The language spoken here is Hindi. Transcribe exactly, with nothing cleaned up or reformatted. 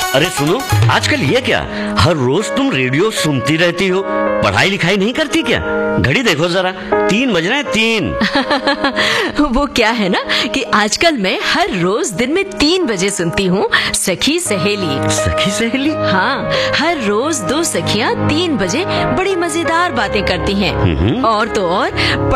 अरे सुनो, आजकल ये क्या, हर रोज तुम रेडियो सुनती रहती हो, पढ़ाई लिखाई नहीं करती क्या? घड़ी देखो जरा, तीन बज रहे हैं, तीन। वो क्या है ना कि आजकल मैं हर रोज दिन में तीन बजे सुनती हूँ सखी सहेली। सखी सहेली? हाँ, हर रोज दो सखियाँ तीन बजे बड़ी मजेदार बातें करती हैं। और तो और